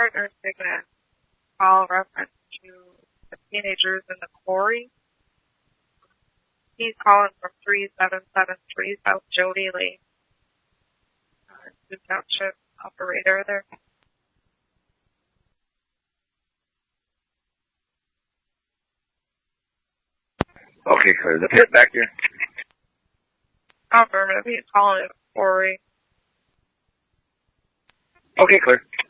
partner's taking a call reference to the teenagers in the quarry. He's calling from 3773 South Jody Lane. Sioux Township operator there. Okay, clear. The pit back here? Affirmative. He's calling it a quarry. Okay, clear.